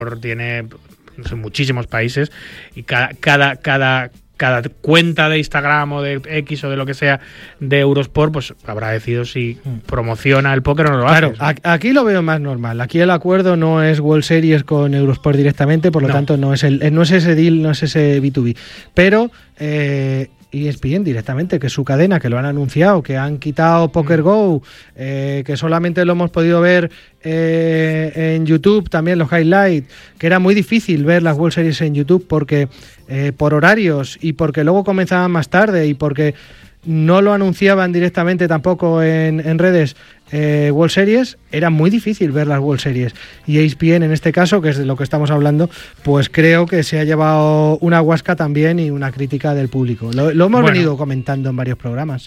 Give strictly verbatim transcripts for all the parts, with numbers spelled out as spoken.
tiene no sé, muchísimos países y cada, cada, cada, cada cuenta de Instagram o de X o de lo que sea de Eurosport pues habrá decidido si promociona el póker o no lo claro, hace. Claro, aquí lo veo más normal. Aquí el acuerdo no es World Series con Eurosport directamente, por lo no. tanto no es, el, no es ese deal, no es ese B dos B. Pero eh, E S P N directamente, que es su cadena, que lo han anunciado, que han quitado Poker Go, eh, que solamente lo hemos podido ver eh, en YouTube, también los highlights, que era muy difícil ver las World Series en YouTube porque eh, por horarios y porque luego comenzaban más tarde y porque no lo anunciaban directamente tampoco en, en redes eh, World Series, era muy difícil ver las World Series. Y E S P N en este caso, que es de lo que estamos hablando, pues creo que se ha llevado una guasca también y una crítica del público. Lo, lo hemos bueno, venido comentando en varios programas.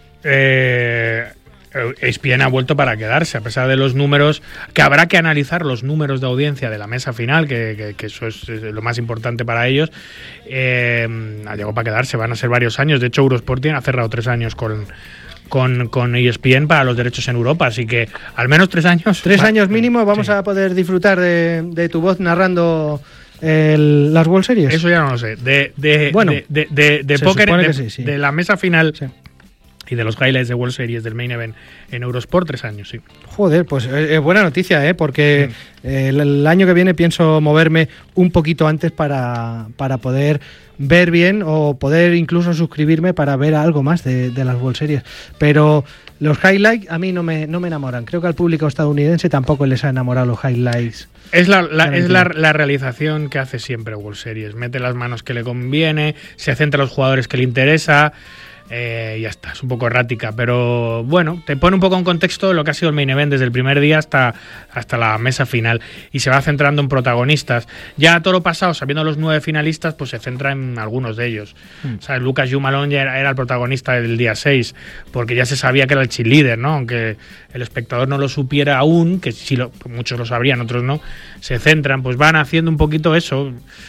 Eh... E S P N ha vuelto para quedarse, a pesar de los números, que habrá que analizar los números de audiencia de la mesa final, que, que, que eso es lo más importante para ellos. Eh, ha llegado para quedarse, van a ser varios años. De hecho, Eurosport ha cerrado tres años con, con, con E S P N para los derechos en Europa, así que al menos tres años. Tres va, años mínimo vamos sí. a poder disfrutar de, de tu voz narrando el, las World Series. Eso ya no lo sé. De, de, bueno, de, de, de, de póker, de, sí, sí. de la mesa final. Sí. Y de los highlights de World Series del Main Event en Eurosport, tres años, sí. Joder, pues es eh, buena noticia, ¿eh? Porque sí. eh, el, el año que viene pienso moverme un poquito antes para, para poder ver bien o poder incluso suscribirme para ver algo más de, de las World Series. Pero los highlights a mí no me, no me enamoran. Creo que al público estadounidense tampoco les ha enamorado los highlights. Es la, la, es la, la realización que hace siempre World Series. Mete las manos que le conviene, se centra en los jugadores que le interesa. Eh, ya está, es un poco errática, pero bueno, te pone un poco en contexto lo que ha sido el main event desde el primer día hasta, hasta la mesa final y se va centrando en protagonistas. Ya todo lo pasado, sabiendo los nueve finalistas, pues se centra en algunos de ellos. Mm. O sea, Lucas Jumalón ya era, era el protagonista del día seis, porque ya se sabía que era el cheerleader, ¿no? Aunque el espectador no lo supiera aún, que sí lo, muchos lo sabrían, otros no, se centran, pues van haciendo un poquito eso.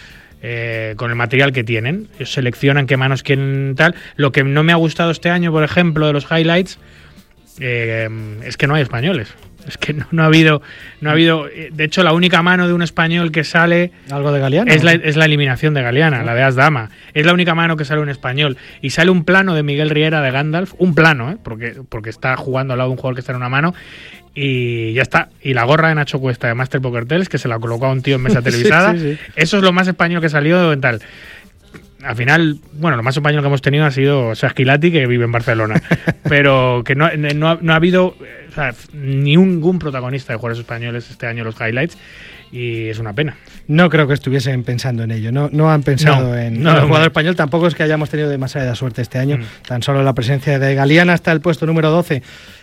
Eh, con el material que tienen, seleccionan qué manos quieren tal. Lo que no me ha gustado este año, por ejemplo, de los highlights, eh, es que no hay españoles. Es que no, no ha habido, no ha habido. De hecho, la única mano de un español que sale, algo de Galeana, es la, es la eliminación de Galeana, la de As Dama. Es la única mano que sale un español y sale un plano de Miguel Riera de Gandalf, un plano, ¿eh? porque porque está jugando al lado de un jugador que está en una mano. Y ya está. Y la gorra de Nacho Cuesta de Master Poker Tales, que se la colocó a un tío en mesa televisada. sí, sí, sí. Eso es lo más español que salió en tal. Al final, bueno, lo más español que hemos tenido ha sido Sasquilati, que vive en Barcelona. Pero que no, no, ha, no ha habido o sea, ni ningún protagonista de jugadores españoles este año en los highlights. Y es una pena. No creo que estuviesen pensando en ello. No, no han pensado no, en, no, en el no, jugador no. español. Tampoco es que hayamos tenido demasiada suerte este año. Mm. Tan solo la presencia de Galeana hasta el puesto número doce.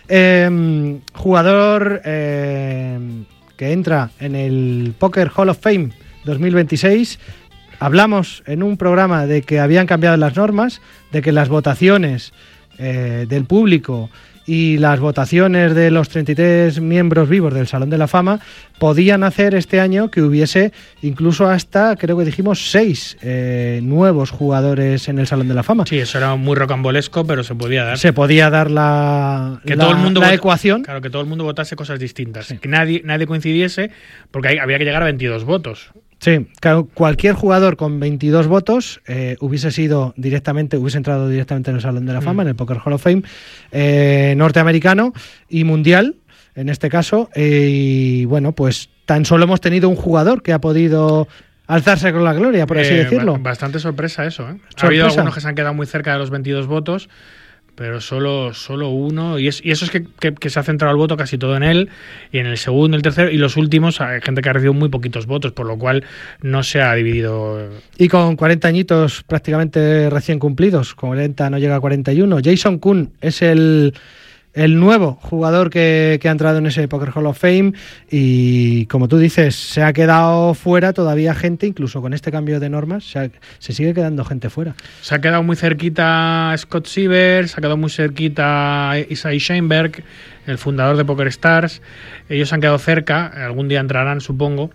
Eh, jugador eh, que entra en el Poker Hall of Fame dos mil veintiséis. Hablamos en un programa de que habían cambiado las normas, de que las votaciones eh, del público y las votaciones de los treinta y tres miembros vivos del Salón de la Fama podían hacer este año que hubiese incluso hasta, creo que dijimos, seis eh, nuevos jugadores en el Salón de la Fama. Sí, eso era muy rocambolesco, pero se podía dar. Se podía dar la, que la, todo el mundo la vota, ecuación. Claro, que todo el mundo votase cosas distintas. Sí. Que nadie, nadie coincidiese, porque hay, había que llegar a veintidós votos. Sí, cualquier jugador con veintidós votos eh, hubiese sido directamente, hubiese entrado directamente en el Salón de la Fama, mm. en el Poker Hall of Fame, eh, norteamericano y mundial, en este caso, eh, y bueno, pues tan solo hemos tenido un jugador que ha podido alzarse con la gloria, por así eh, decirlo. Bastante sorpresa eso, ¿eh? ¿Sorpresa? Ha habido algunos que se han quedado muy cerca de los veintidós votos, pero solo, solo uno, y, es, y eso es que, que, que se ha centrado el voto casi todo en él, y en el segundo, el tercero, y los últimos hay gente que ha recibido muy poquitos votos, por lo cual no se ha dividido. Y con cuarenta añitos prácticamente recién cumplidos, cuarenta no llega a cuarenta y uno, Jason Koon es el... el nuevo jugador que, que ha entrado en ese Poker Hall of Fame y, como tú dices, se ha quedado fuera todavía gente, incluso con este cambio de normas, se, ha, se sigue quedando gente fuera. Se ha quedado muy cerquita Scott Siever, se ha quedado muy cerquita Isai Sheinberg, el fundador de Poker Stars. Ellos han quedado cerca, algún día entrarán, supongo,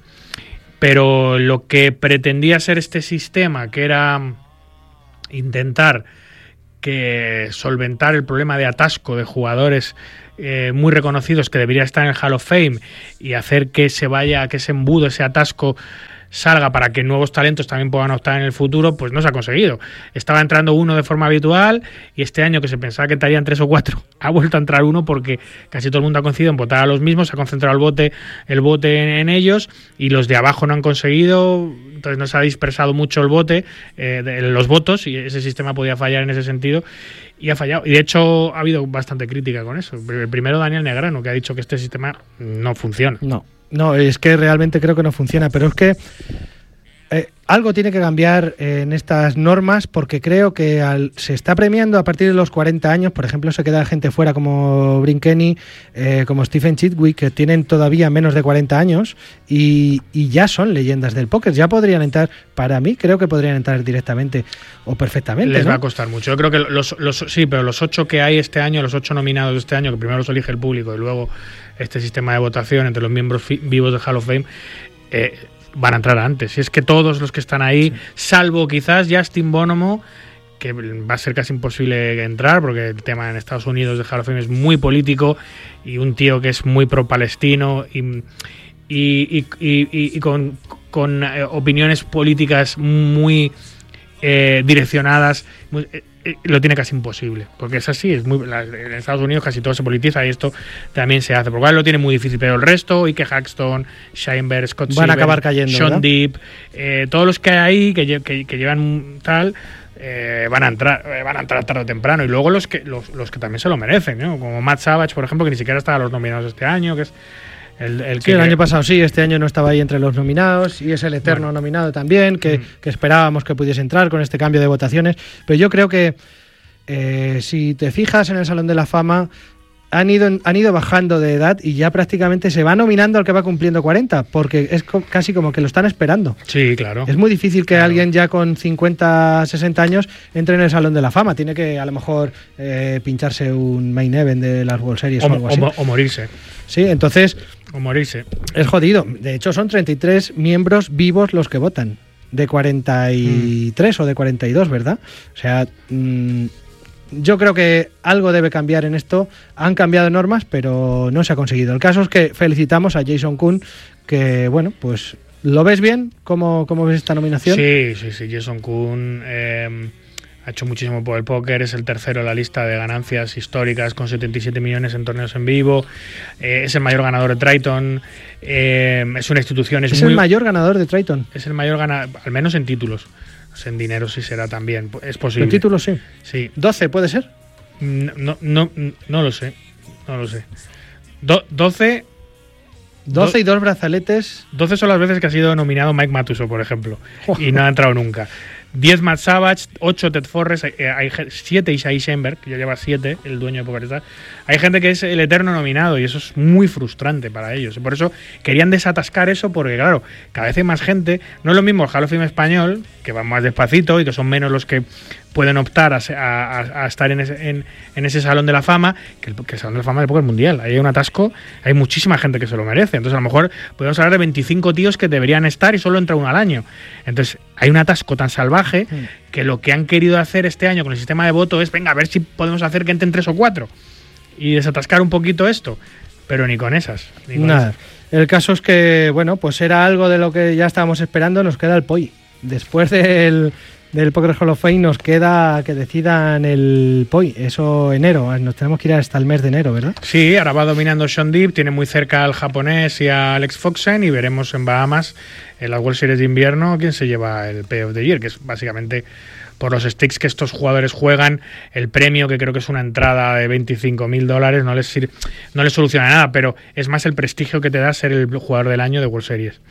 pero lo que pretendía ser este sistema, que era intentar que solventar el problema de atasco de jugadores eh, muy reconocidos que debería estar en el Hall of Fame y hacer que se vaya, que ese embudo, ese atasco salga para que nuevos talentos también puedan optar en el futuro, pues no se ha conseguido. Estaba entrando uno de forma habitual y este año, que se pensaba que estarían tres o cuatro, ha vuelto a entrar uno porque casi todo el mundo ha coincidido en votar a los mismos, se ha concentrado el bote, el bote en, en ellos, y los de abajo no han conseguido, entonces no se ha dispersado mucho el bote, eh, de los votos, y ese sistema podía fallar en ese sentido. Y ha fallado. Y de hecho ha habido bastante crítica con eso. El primero, Daniel Negrano, que ha dicho que este sistema no funciona. No. No, es que realmente creo que no funciona, pero es que eh, algo tiene que cambiar eh, en estas normas, porque creo que al, se está premiando a partir de los cuarenta años. Por ejemplo, se queda gente fuera como Brinkeny, eh, como Stephen Chidwick, que tienen todavía menos de cuarenta años y, y ya son leyendas del póker. Ya podrían entrar, para mí creo que podrían entrar directamente o perfectamente. Les ¿no? va a costar mucho. Yo creo que los, los sí, pero los ocho que hay este año, los ocho nominados de este año, que primero los elige el público y luego este sistema de votación entre los miembros vivos del Hall of Fame, eh, van a entrar antes. Y es que todos los que están ahí, sí. salvo quizás Justin Bonomo, que va a ser casi imposible entrar porque el tema en Estados Unidos de Hall of Fame es muy político, y un tío que es muy pro-palestino y, y, y, y, y con, con eh, opiniones políticas muy eh, direccionadas, muy, eh, lo tiene casi imposible, porque es así, es muy, la, en Estados Unidos casi todo se politiza y esto también se hace, por lo cual lo tiene muy difícil, pero el resto, Ike Haxton, Scheinberg, Scott van Silver, a acabar cayendo, Sean ¿verdad? Deep, eh, todos los que hay ahí que, que, que llevan tal, eh, van a entrar eh, van a entrar tarde o temprano, y luego los que los, los que también se lo merecen, ¿no? Como Matt Savage, por ejemplo, que ni siquiera estaba a los nominados este año, que es El, el, sí, que, el año pasado sí, este año no estaba ahí entre los nominados, y es el eterno bueno. nominado también, que, mm. que esperábamos que pudiese entrar con este cambio de votaciones. Pero yo creo que eh, si te fijas en el Salón de la Fama, han ido, han ido bajando de edad y ya prácticamente se va nominando al que va cumpliendo cuarenta, porque es co- casi como que lo están esperando. Sí, claro. Es muy difícil que claro. alguien ya con cincuenta, sesenta años entre en el Salón de la Fama. Tiene que a lo mejor eh, pincharse un main event de las World Series o, o algo así. O, o morirse. Sí, entonces... O morirse. Es jodido. De hecho, son treinta y tres miembros vivos los que votan. De cuarenta y tres mm. o de cuarenta y dos, ¿verdad? O sea, mmm, yo creo que algo debe cambiar en esto. Han cambiado normas, pero no se ha conseguido. El caso es que felicitamos a Jason Koon, que, bueno, pues... ¿Lo ves bien? ¿Cómo, cómo ves esta nominación? Sí, sí, sí. Jason Koon... Eh... ha hecho muchísimo por el póker, es el tercero en la lista de ganancias históricas con setenta y siete millones en torneos en vivo, eh, es el mayor ganador de Triton, eh, es una institución... Es, es muy, el mayor ganador de Triton. Es el mayor ganador, al menos en títulos, en dinero sí será también, es posible. En títulos sí. Sí. ¿doce puede ser? No, no, no, no lo sé, no lo sé. Do, doce... doce y dos brazaletes. doce son las veces que ha sido nominado Mike Matuso, por ejemplo, y no ha entrado nunca. diez Matt Savage, ocho Ted Forrest, hay siete Isaiah Sheinberg, que ya lleva siete, el dueño de PokerStars. Hay gente que es el eterno nominado y eso es muy frustrante para ellos. Por eso querían desatascar eso, porque claro, cada vez hay más gente. No es lo mismo el Hall of Fame español, que van más despacito y que son menos los que pueden optar a, a, a estar en ese, en, en ese Salón de la Fama, que el, que el Salón de la Fama del Póker Mundial. Ahí hay un atasco, hay muchísima gente que se lo merece. Entonces a lo mejor podemos hablar de veinticinco tíos que deberían estar y solo entra uno al año. Entonces hay un atasco tan salvaje que lo que han querido hacer este año con el sistema de voto es, venga, a ver si podemos hacer que entren tres o cuatro y desatascar un poquito esto, pero ni con esas. Ni con Nada. esas. El caso es que, bueno, pues era algo de lo que ya estábamos esperando. Nos queda el P O I. Después del, del Poker Hall of Fame nos queda que decidan el P O I. Eso enero. Nos tenemos que ir hasta el mes de enero, ¿verdad? Sí, ahora va dominando Sean Deep, tiene muy cerca al japonés y a Alex Foxen, y veremos en Bahamas, en las World Series de invierno, quién se lleva el Pay of the Year, que es básicamente, por los stakes que estos jugadores juegan, el premio, que creo que es una entrada de veinticinco mil dólares, no les sirve, no les soluciona nada, pero es más el prestigio que te da ser el jugador del año de World Series.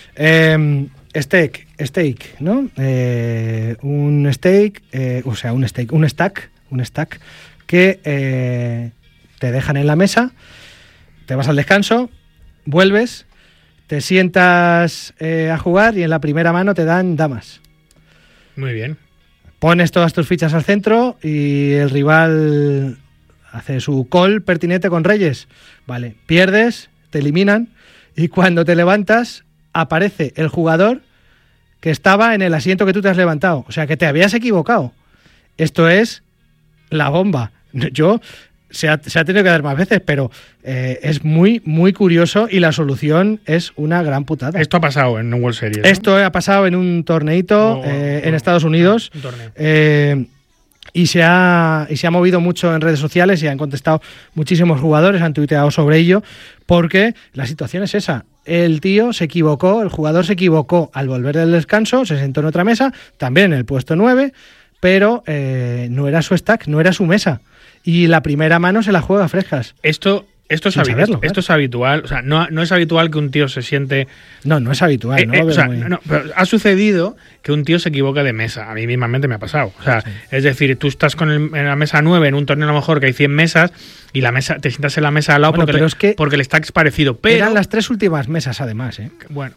Eh, stake, stake, ¿no? Eh, un stake, eh, o sea, un stake, un stack, un stack que eh, te dejan en la mesa, te vas al descanso, vuelves, te sientas eh, a jugar y en la primera mano te dan damas. Muy bien. Pones todas tus fichas al centro y el rival hace su call pertinente con reyes. Vale, pierdes, te eliminan y cuando te levantas aparece el jugador que estaba en el asiento que tú te has levantado. O sea, que te habías equivocado. Esto es la bomba. Yo se ha, se ha tenido que dar más veces, pero eh, es muy, muy curioso y la solución es una gran putada. Esto ha pasado en un World Series, ¿no? Esto ha pasado en un torneito o, eh, o, en Estados Unidos. Un torneo. Eh, y se, ha, y se ha movido mucho en redes sociales y han contestado muchísimos jugadores, han tuiteado sobre ello, porque la situación es esa. El tío se equivocó, el jugador se equivocó al volver del descanso, se sentó en otra mesa, también en el puesto nueve, pero eh, no era su stack, no era su mesa. Y la primera mano se la juega frescas. Esto... Esto es, saberlo, esto, claro. esto es habitual, o sea, no, no es habitual que un tío se siente... No, no es habitual, eh, ¿no? Eh, o sea, muy... no, pero ha sucedido que un tío se equivoque de mesa, a mí mismamente me ha pasado. O sea, sí. Es decir, tú estás con el, en la mesa nueve en un torneo a lo mejor que hay cien mesas y la mesa te sientas en la mesa al lado bueno, porque, le, es que porque el stack es parecido, pero... Eran las tres últimas mesas además, ¿eh? Bueno,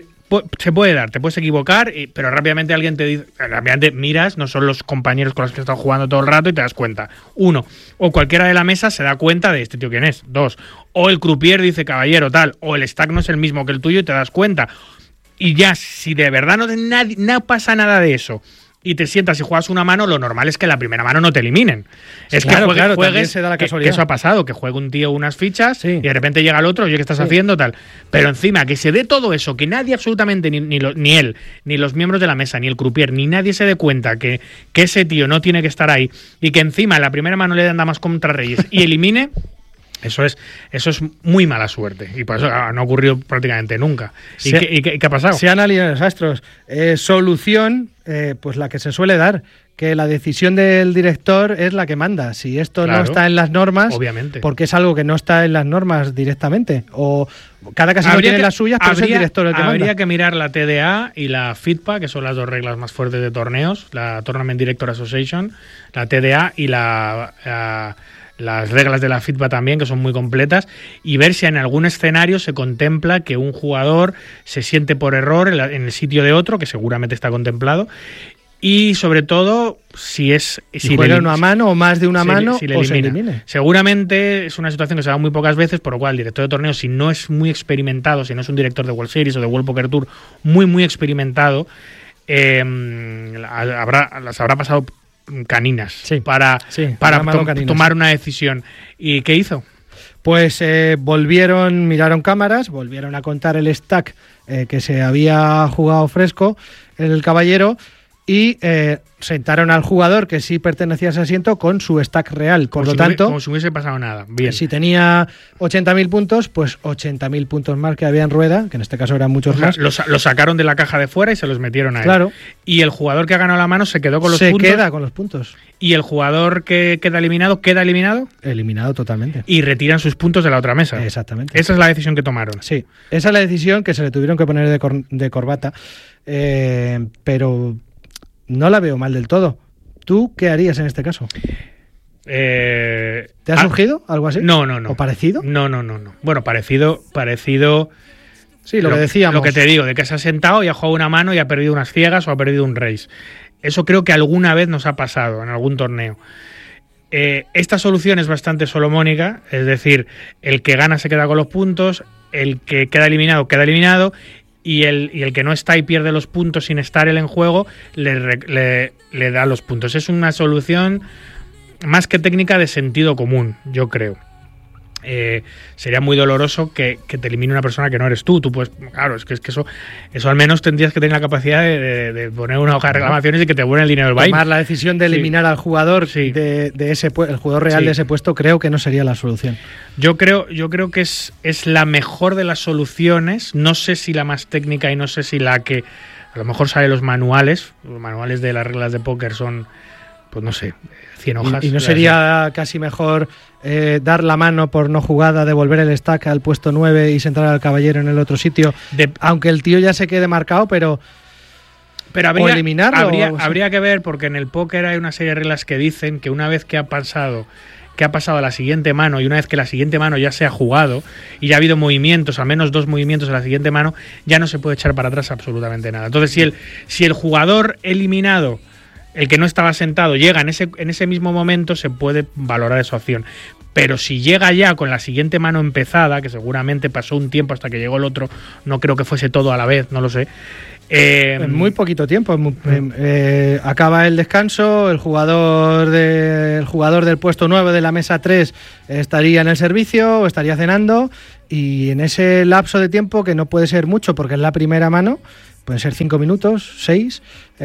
se puede dar, te puedes equivocar, pero rápidamente alguien te dice, rápidamente miras, no son los compañeros con los que has estado jugando todo el rato y te das cuenta. Uno, o cualquiera de la mesa se da cuenta de este tío quién es. Dos, o el croupier dice caballero tal, o el stack no es el mismo que el tuyo y te das cuenta. Y ya, si de verdad no, nadie, no pasa nada de eso y te sientas y juegas una mano, lo normal es que la primera mano no te eliminen. Sí, es claro, que juegues, claro, juegues se da la que, casualidad. que eso ha pasado, que juegue un tío unas fichas sí. y de repente llega el otro, oye, ¿qué estás sí. haciendo? Tal. Pero encima, que se dé todo eso, que nadie absolutamente, ni, ni, lo, ni él, ni los miembros de la mesa, ni el croupier, ni nadie se dé cuenta que, que ese tío no tiene que estar ahí y que encima en la primera mano le dan damas contra reyes y elimine... Eso es, eso es muy mala suerte y por eso no ha ocurrido prácticamente nunca. ¿Y, se, qué, y, qué, y qué ha pasado? Se han alineado los astros. Eh, solución, eh, pues la que se suele dar, que la decisión del director es la que manda. Si esto claro, no está en las normas, obviamente, porque es algo que no está en las normas directamente, o cada casino tiene que, las suyas, pero habría, es el director el que habría manda. que mirar la T D A y la FIDPA, que son las dos reglas más fuertes de torneos, la Tournament Director Association, la T D A y la... la las reglas de la FIDPA también, que son muy completas, y ver si en algún escenario se contempla que un jugador se siente por error en, la, en el sitio de otro, que seguramente está contemplado, y sobre todo si es si, si juega una mano o más de una si, mano si o se elimine. Seguramente es una situación que se da muy pocas veces, por lo cual el director de torneo, si no es muy experimentado, si no es un director de World Series o de World Poker Tour muy muy experimentado, eh, habrá, las habrá pasado caninas sí, para, sí, para to caninas. tomar una decisión. ¿Y qué hizo? Pues eh, volvieron, miraron cámaras, volvieron a contar el stack eh, que se había jugado fresco el caballero y eh, sentaron al jugador que sí pertenecía a ese asiento con su stack real. Por como lo si tanto, como si hubiese pasado nada. Bien. Si tenía ochenta mil puntos, pues ochenta mil puntos más que había en rueda, que en este caso eran muchos o sea, más. Los, los sacaron de la caja de fuera y se los metieron a él. Claro. Y el jugador que ha ganado la mano se quedó con los se puntos. Se queda con los puntos. Y el jugador que queda eliminado, ¿queda eliminado? Eliminado totalmente. Y retiran sus puntos de la otra mesa. Exactamente. Esa es la decisión que tomaron. Sí, esa es la decisión que se le tuvieron que poner de, cor de corbata. Eh, pero no la veo mal del todo. ¿Tú qué harías en este caso? Eh, ¿Te ha surgido algo así? No, no, no. ¿O parecido? No, no, no, no. Bueno, parecido, parecido... Sí, lo, lo que decíamos. Lo que te digo, de que se ha sentado y ha jugado una mano y ha perdido unas ciegas o ha perdido un raise. Eso creo que alguna vez nos ha pasado en algún torneo. Eh, esta solución es bastante solomónica, es decir, el que gana se queda con los puntos, el que queda eliminado queda eliminado y el, y el que no está y pierde los puntos sin estar él en juego le, le, le da los puntos. Es una solución más que técnica de sentido común, yo creo. Eh, sería muy doloroso que, que te elimine una persona que no eres tú. Tú pues, claro, es que, es que eso, eso al menos tendrías que tener la capacidad de, de, de poner una hoja de reclamaciones y que te vuelvan el dinero del baile. Tomar la decisión de eliminar sí. al jugador sí. de, de ese el jugador real sí. de ese puesto, creo que no sería la solución. Yo creo, yo creo que es, es la mejor de las soluciones. No sé si la más técnica y no sé si la que a lo mejor sale los manuales. Los manuales de las reglas de póker son, pues no sé, cien hojas. ¿Y, y no sería casi mejor eh, dar la mano por no jugada, devolver el stack al puesto nueve y sentar al caballero en el otro sitio? De, aunque el tío ya se quede marcado, pero, pero habría, o eliminarlo. Habría, o, habría que ver, porque en el póker hay una serie de reglas que dicen que una vez que ha pasado que ha pasado a la siguiente mano y una vez que la siguiente mano ya se ha jugado y ya ha habido movimientos, al menos dos movimientos en la siguiente mano, ya no se puede echar para atrás absolutamente nada. Entonces, si el, si el jugador eliminado el que no estaba sentado llega en ese, en ese mismo momento, se puede valorar esa opción. Pero si llega ya con la siguiente mano empezada, que seguramente pasó un tiempo hasta que llegó el otro, no creo que fuese todo a la vez, no lo sé. Eh, en muy poquito tiempo. Muy, eh, eh, acaba el descanso, el jugador, de, el jugador del puesto nueve de la mesa tres estaría en el servicio o estaría cenando, y en ese lapso de tiempo, que no puede ser mucho porque es la primera mano, pueden ser cinco minutos, seis,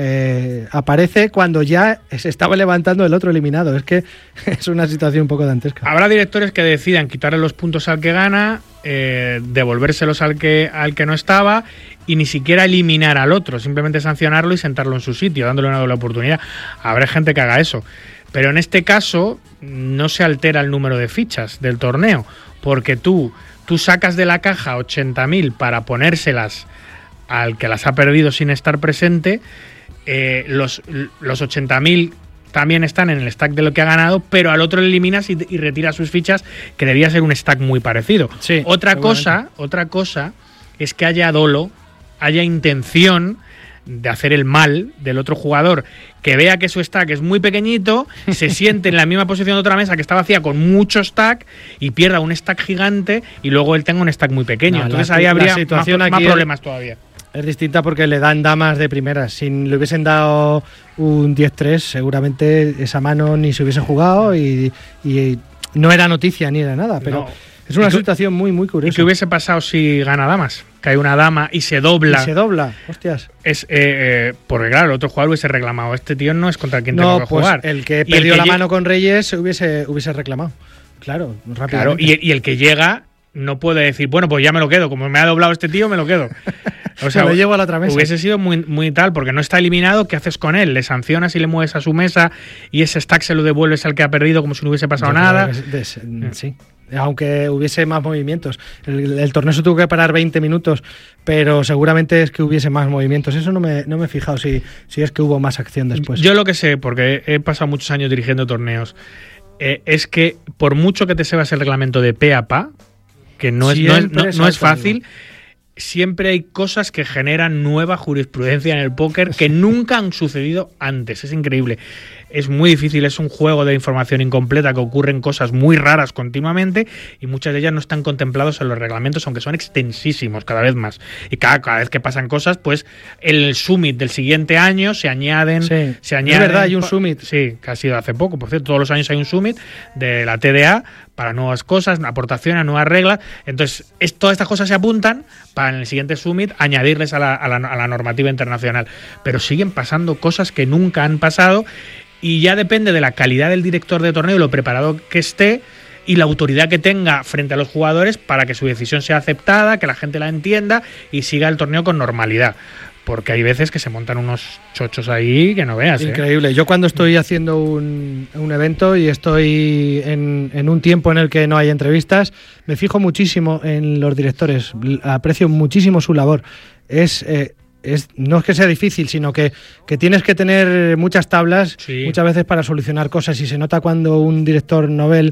eh, aparece cuando ya se estaba levantando el otro eliminado. Es que es una situación un poco dantesca. Habrá directores que decidan quitarle los puntos al que gana, eh, devolvérselos al que, al que no estaba, y ni siquiera eliminar al otro, simplemente sancionarlo y sentarlo en su sitio, dándole una doble oportunidad. Habrá gente que haga eso. Pero en este caso no se altera el número de fichas del torneo, porque tú, tú sacas de la caja ochenta mil para ponérselas al que las ha perdido sin estar presente. eh, los, los ochenta mil también están en el stack de lo que ha ganado, pero al otro le eliminas y, y retiras sus fichas, que debía ser un stack muy parecido. Sí, otra cosa, otra cosa es que haya dolo, haya intención de hacer el mal del otro jugador, que vea que su stack es muy pequeñito, se siente en la misma posición de otra mesa que está vacía con mucho stack y pierda un stack gigante y luego él tenga un stack muy pequeño. No, Entonces la, ahí habría más, más problemas todavía. Es distinta porque le dan damas de primeras. Si le hubiesen dado un diez tres, seguramente esa mano ni se hubiese jugado y, y no era noticia ni era nada. Pero no. Es una situación muy, muy curiosa. ¿Y qué hubiese pasado si gana damas? Que hay una dama y se dobla. Y se dobla, hostias. Es, eh, eh, porque claro, el otro jugador hubiese reclamado. Este tío no es contra quien no, tengo que pues jugar. El que perdió el que la mano con Reyes hubiese, hubiese reclamado. Claro, rápidamente. Claro, y, y el que llega no puede decir, bueno, pues ya me lo quedo. Como me ha doblado este tío, me lo quedo. O sea, lo llevo a la otra mesa. Hubiese sido muy, muy tal, porque no está eliminado. ¿Qué haces con él? Le sancionas y le mueves a su mesa y ese stack se lo devuelves al que ha perdido como si no hubiese pasado Yo nada. De, de, sí. Aunque hubiese más movimientos. El, el torneo se tuvo que parar veinte minutos, pero seguramente es que hubiese más movimientos. Eso no me, no me he fijado si, si es que hubo más acción después. Yo lo que sé, porque he pasado muchos años dirigiendo torneos, eh, es que por mucho que te sepas el reglamento de pe a pa, que no es, no es, no, no es fácil, siempre hay cosas que generan nueva jurisprudencia en el póker que nunca han sucedido antes. Es increíble. Es muy difícil, es un juego de información incompleta, que ocurren cosas muy raras continuamente y muchas de ellas no están contempladas en los reglamentos, aunque son extensísimos cada vez más. Y cada, cada vez que pasan cosas, pues el summit del siguiente año se añaden... Sí, se añaden, es verdad, hay un summit. Sí, que ha sido hace poco, por cierto, todos los años hay un summit de la te de a para nuevas cosas, aportaciones, nuevas reglas. Entonces, es, todas estas cosas se apuntan para en el siguiente summit añadirles a la, a la, a la normativa internacional. Pero siguen pasando cosas que nunca han pasado. Y ya depende de la calidad del director de torneo y lo preparado que esté y la autoridad que tenga frente a los jugadores para que su decisión sea aceptada, que la gente la entienda y siga el torneo con normalidad. Porque hay veces que se montan unos chochos ahí que no veas. Increíble. ¿eh? Yo cuando estoy haciendo un, un evento y estoy en, en un tiempo en el que no hay entrevistas, me fijo muchísimo en los directores. Aprecio muchísimo su labor. Es... Eh, Es, no es que sea difícil, sino que, que tienes que tener muchas tablas, sí. muchas veces para solucionar cosas, y se nota cuando un director novel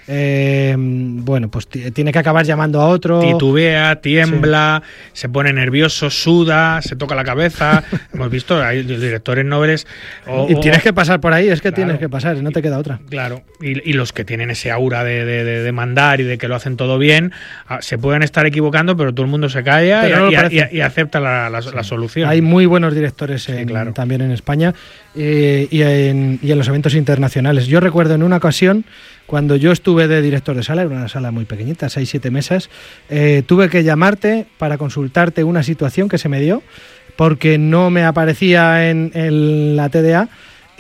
eh, bueno, pues t- tiene que acabar llamando a otro. Titubea, tiembla, sí. se pone nervioso, suda, se toca la cabeza. Hemos visto, hay directores noveles. O, y tienes que pasar por ahí, es que claro, tienes que pasar, no te queda otra. Claro, y, y los que tienen ese aura de, de, de, de mandar y de que lo hacen todo bien, se pueden estar equivocando, pero todo el mundo se calla y, no y, y, y acepta la, la, sí. la solución. Hay muy buenos directores en, sí, claro. también en España eh, y, en, y en los eventos internacionales. Yo recuerdo en una ocasión, cuando yo estuve de director de sala, era una sala muy pequeñita, seis, siete mesas, eh, tuve que llamarte para consultarte una situación que se me dio, porque no me aparecía en, en la te de a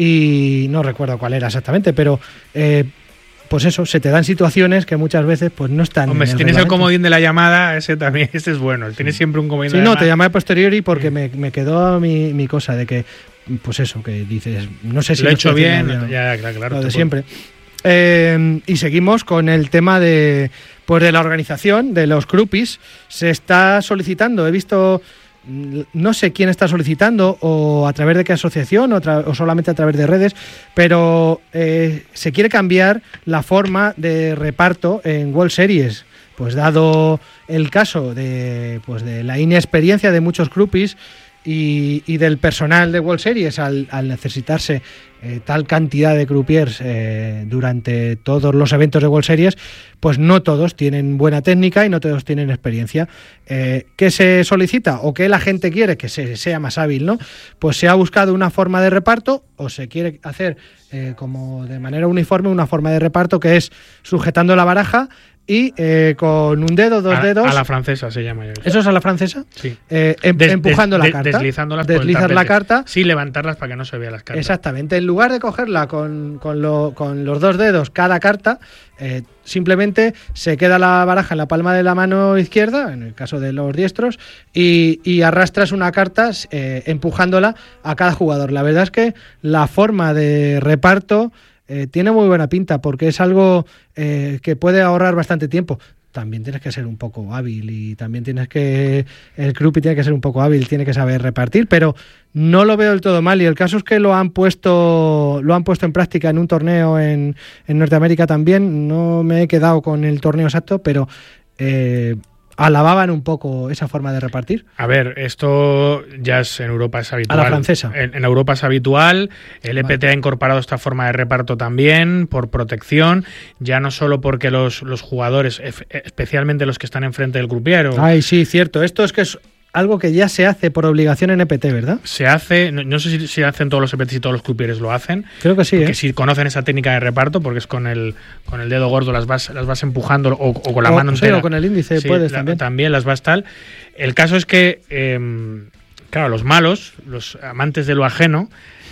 y no recuerdo cuál era exactamente, pero... Eh, pues eso, se te dan situaciones que muchas veces pues no están. Hombre, si tienes el comodín de la llamada, ese también, ese es bueno. Tienes siempre un comodín sí, de la no, llamada. te llamé a posteriori porque sí. me, me quedó mi, mi cosa de que, pues eso, que dices, no sé si lo he hecho bien, bien ya, claro, claro. Lo de siempre. Eh, y seguimos con el tema de, pues de la organización, de los groupies. Se está solicitando, he visto... No sé quién está solicitando o a través de qué asociación o, tra- o solamente a través de redes, pero eh, se quiere cambiar la forma de reparto en World Series. Pues dado el caso de, pues de la inexperiencia de muchos groupies, y, y del personal de World Series al, al necesitarse eh, tal cantidad de croupiers eh, durante todos los eventos de World Series, pues no todos tienen buena técnica y no todos tienen experiencia. Eh, ¿Qué se solicita o qué la gente quiere? Que se sea más hábil, ¿no? Pues se ha buscado una forma de reparto, o se quiere hacer eh, como de manera uniforme una forma de reparto que es sujetando la baraja y eh, con un dedo, dos a, dedos. A la francesa se llama. ¿Eso es a la francesa? Sí. Eh, em, des, empujando des, la carta. Deslizándolas Deslizar la carta. Sin levantarlas para que no se vea las cartas. Exactamente. En lugar de cogerla con, con, lo, con los dos dedos cada carta, eh, simplemente se queda la baraja en la palma de la mano izquierda, en el caso de los diestros, y, y arrastras una carta eh, empujándola a cada jugador. La verdad es que la forma de reparto Eh, tiene muy buena pinta porque es algo eh, que puede ahorrar bastante tiempo. También tienes que ser un poco hábil y también tienes que... El croupie tiene que ser un poco hábil, tiene que saber repartir, pero no lo veo del todo mal y el caso es que lo han puesto lo han puesto en práctica en un torneo en, en Norteamérica también. No me he quedado con el torneo exacto, pero... Eh, alababan un poco esa forma de repartir. A ver, esto ya es, en Europa es habitual. A la francesa. En, en Europa es habitual. El vale. E P T ha incorporado esta forma de reparto también por protección, ya no solo porque los, los jugadores, especialmente los que están enfrente del croupier. O... Ay, sí, cierto. Esto es que es algo que ya se hace por obligación en E P T, ¿verdad? Se hace, no, no sé si, si hacen todos los E P Ts y todos los croupieres lo hacen. Creo que sí, porque ¿eh? si conocen esa técnica de reparto, porque es con el con el dedo gordo las vas las vas empujando o, o con la o, mano sí, entera. O con el índice sí, puedes la, también. También las vas tal. El caso es que, eh, claro, los malos, los amantes de lo ajeno,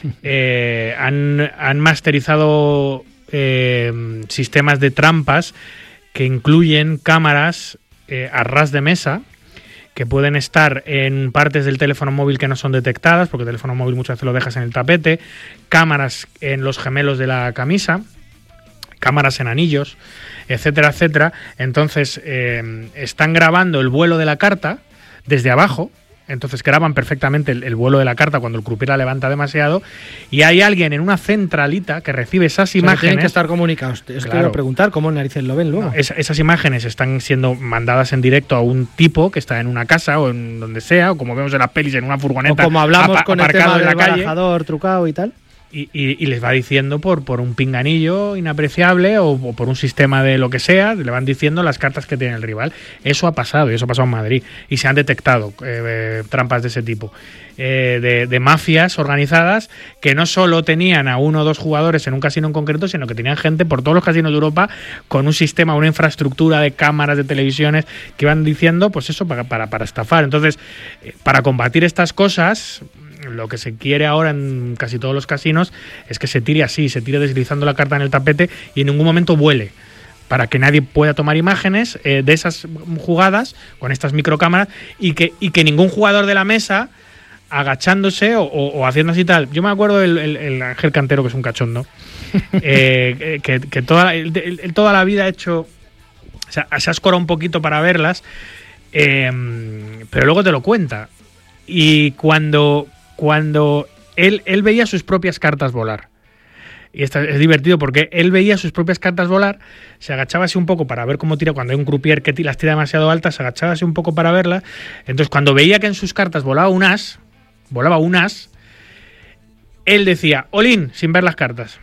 eh, han, han masterizado eh, sistemas de trampas que incluyen cámaras eh, a ras de mesa, que pueden estar en partes del teléfono móvil que no son detectadas, porque el teléfono móvil muchas veces lo dejas en el tapete, cámaras en los gemelos de la camisa, cámaras en anillos, etcétera, etcétera. Entonces, eh, están grabando el vuelo de la carta desde abajo, entonces graban perfectamente el, el vuelo de la carta cuando el croupier la levanta demasiado, y hay alguien en una centralita que recibe esas o sea, imágenes. Que tienen que estar comunicados. Es claro. Quiero preguntar cómo narices lo ven luego. No, es, esas imágenes están siendo mandadas en directo a un tipo que está en una casa o en donde sea, o como vemos en las pelis, en una furgoneta. O como hablamos apa- con el tema en del la calle, barajador trucado y tal. Y, y, y les va diciendo por, por un pinganillo inapreciable o, o por un sistema de lo que sea, le van diciendo las cartas que tiene el rival. Eso ha pasado, y eso ha pasado en Madrid. Y se han detectado eh, trampas de ese tipo. Eh, de, de mafias organizadas que no solo tenían a uno o dos jugadores en un casino en concreto, sino que tenían gente por todos los casinos de Europa con un sistema, una infraestructura de cámaras, de televisiones, que iban diciendo, pues eso, para, para, para estafar. Entonces, eh, para combatir estas cosas, lo que se quiere ahora en casi todos los casinos es que se tire así, se tire deslizando la carta en el tapete y en ningún momento vuele, para que nadie pueda tomar imágenes eh, de esas jugadas con estas microcámaras y que, y que ningún jugador de la mesa agachándose o, o, o haciendo así tal. Yo me acuerdo del el, el Ángel Cantero, que es un cachondo, eh, que, que toda, el, el, toda la vida ha hecho, o sea, se ha escorado un poquito para verlas, eh, pero luego te lo cuenta. Y cuando... Cuando él, él veía sus propias cartas volar, y esto es divertido porque él veía sus propias cartas volar, se agachaba así un poco para ver cómo tira, cuando hay un croupier que las tira demasiado altas, se agachaba así un poco para verlas, entonces cuando veía que en sus cartas volaba un as, volaba un as, él decía, Olin, sin ver las cartas.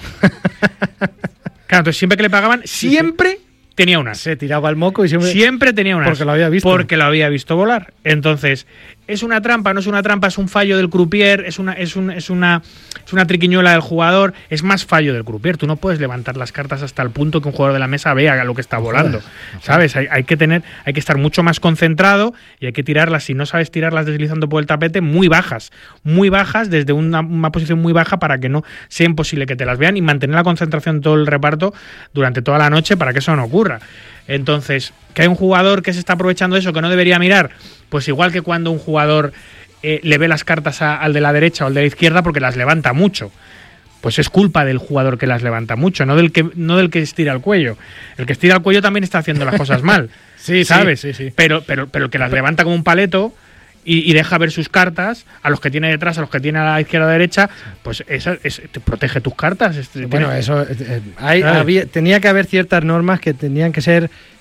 Claro, entonces siempre que le pagaban, siempre... Sí, sí. Tenía un as. Se tiraba el moco y siempre... Siempre tenía un as. Porque lo había visto. Porque lo había visto volar. Entonces, ¿es una trampa? No es una trampa, es un fallo del croupier, es una, es un, es una, es una triquiñuela del jugador, es más fallo del croupier. Tú no puedes levantar las cartas hasta el punto que un jugador de la mesa vea lo que está volando. ¿Sabes? Hay, hay que tener, hay que estar mucho más concentrado y hay que tirarlas, si no sabes tirarlas deslizando por el tapete, muy bajas. Muy bajas, desde una, una posición muy baja para que no sea imposible que te las vean y mantener la concentración todo el reparto durante toda la noche para que eso no ocurra. Entonces, que hay un jugador que se está aprovechando de eso, que no debería mirar, pues igual que cuando un jugador eh, le ve las cartas a, al de la derecha o al de la izquierda porque las levanta mucho, pues es culpa del jugador que las levanta mucho, no del que no del que estira el cuello. El que estira el cuello también está haciendo las cosas mal, sí, ¿sabes? Sí, sí, sí. Pero, pero, pero el que las levanta como un paleto y, y deja ver sus cartas, a los que tiene detrás, a los que tiene a la izquierda o derecha, pues esa, es, te protege tus cartas. Es, bueno, tiene, eso eh, hay, había, tenía que haber ciertas normas que tenían que ser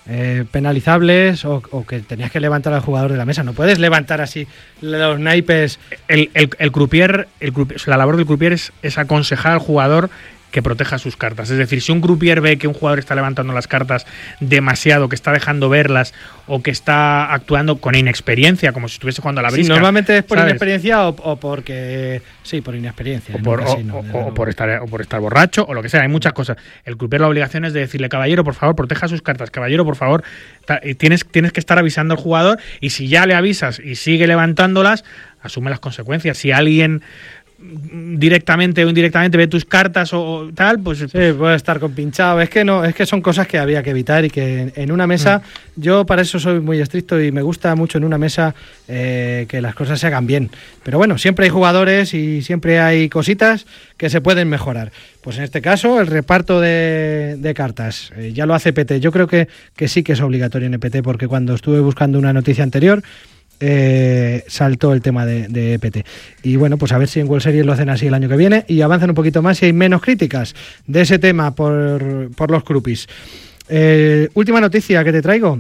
eh, penalizables o, o que tenías que levantar al jugador de la mesa. No puedes levantar así los naipes. El, el, el croupier, el croupier, la labor del croupier es, es aconsejar al jugador que proteja sus cartas. Es decir, si un croupier ve que un jugador está levantando las cartas demasiado, que está dejando verlas o que está actuando con inexperiencia, como si estuviese jugando a la brisca. Sí, normalmente es por ¿sabes? inexperiencia o, o porque... Sí, por inexperiencia. O por, o, casino, o, o, por estar, o por estar borracho o lo que sea. Hay muchas cosas. El croupier la obligación es de decirle, caballero, por favor, proteja sus cartas. Caballero, por favor, tienes, tienes que estar avisando al jugador, y si ya le avisas y sigue levantándolas, asume las consecuencias. Si alguien directamente o indirectamente ve tus cartas o, o tal, pues, sí, pues puede estar compinchado. Es que no, es que son cosas que había que evitar y que en, en una mesa, mm. yo para eso soy muy estricto y me gusta mucho en una mesa eh, que las cosas se hagan bien. Pero bueno, siempre hay jugadores y siempre hay cositas que se pueden mejorar. Pues en este caso, el reparto de, de cartas, eh, ya lo hace E P T. Yo creo que, que sí que es obligatorio en E P T, porque cuando estuve buscando una noticia anterior, Eh, saltó el tema de, de E P T. Y bueno, pues a ver si en World Series lo hacen así el año que viene y avanzan un poquito más y hay menos críticas de ese tema por, por los croupies. Eh, última noticia que te traigo.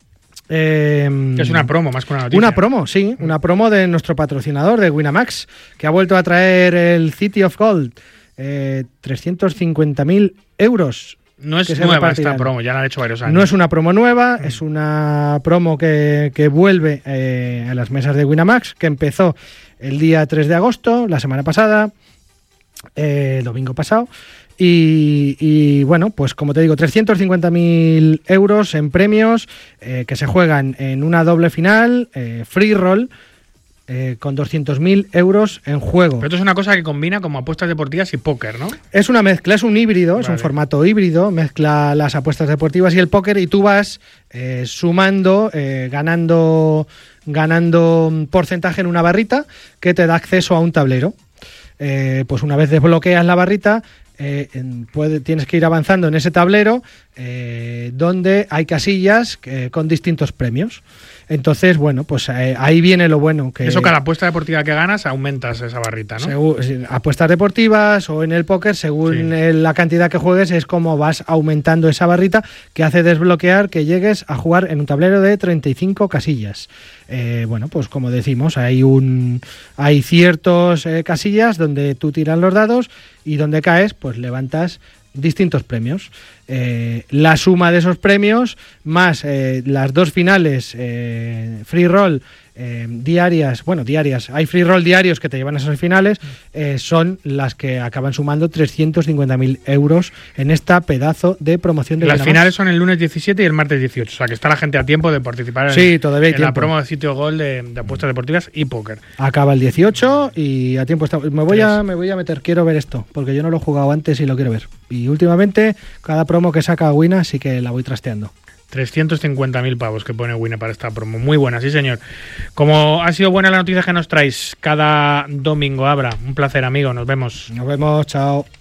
Eh, es una promo, más que una noticia. Una promo, sí, una promo de nuestro patrocinador de Winamax, que ha vuelto a traer el City of Gold. Eh, trescientos cincuenta mil euros. No es nueva esta promo, ya la han hecho varios años. No es una promo nueva, mm. es una promo que, que vuelve eh, a las mesas de Winamax, que empezó el día tres de agosto, la semana pasada, eh, el domingo pasado. Y, y bueno, pues como te digo, trescientos cincuenta mil euros en premios eh, que se juegan en una doble final, eh, free roll. Eh, con doscientos mil euros en juego. Pero esto es una cosa que combina como apuestas deportivas y póker, ¿no? Es una mezcla, es un híbrido, vale. Es un formato híbrido, mezcla las apuestas deportivas y el póker, y tú vas eh, sumando, eh, ganando, ganando porcentaje en una barrita que te da acceso a un tablero. Eh, pues una vez desbloqueas la barrita, eh, en, puede, tienes que ir avanzando en ese tablero eh, donde hay casillas eh, con distintos premios. Entonces, bueno, pues eh, ahí viene lo bueno. Que eso, cada apuesta deportiva que ganas, aumentas esa barrita, ¿no? Según, apuestas deportivas o en el póker, según sí. el, la cantidad que juegues, es como vas aumentando esa barrita que hace desbloquear que llegues a jugar en un tablero de treinta y cinco casillas. Eh, bueno, pues como decimos, hay un hay ciertos eh, casillas donde tú tiras los dados y donde caes, pues levantas distintos premios. Eh, la suma de esos premios más eh, las dos finales eh, free roll eh, diarias, bueno, diarias, hay free roll diarios que te llevan a esas finales, eh, son las que acaban sumando trescientos cincuenta mil euros en esta pedazo de promoción de Las Winamax. Finales son el lunes diecisiete y el martes dieciocho, o sea que está la gente a tiempo de participar en, sí, todavía hay en tiempo. La promo de Sitio Gol de, de apuestas deportivas y póker. Acaba el dieciocho y a tiempo está. Me voy a, me voy a meter, quiero ver esto, porque yo no lo he jugado antes y lo quiero ver. Y últimamente, cada promo que saca Wina sí que la voy trasteando. trescientos cincuenta mil pavos que pone Wina para esta promo. Muy buena, sí señor. Como ha sido buena la noticia que nos traéis cada domingo, Abra. Un placer, amigo. Nos vemos. Nos vemos, chao.